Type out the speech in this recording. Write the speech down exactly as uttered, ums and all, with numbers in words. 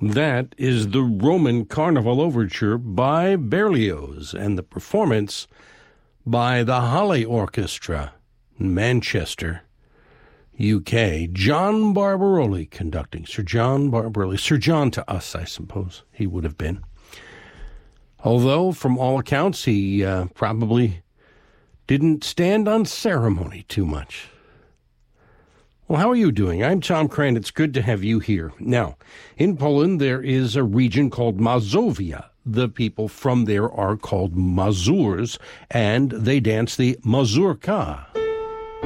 That is the Roman Carnival Overture by Berlioz, and the performance by the Holly Orchestra, Manchester, U K. John Barbaroli conducting. Sir John Barbaroli. Sir John to us, I suppose he would have been. Although, from all accounts, he uh, probably didn't stand on ceremony too much. Well, how are you doing? I'm Tom Crane. It's good to have you here. Now, in Poland, there is a region called Mazovia. The people from there are called Mazurs, and they dance the mazurka.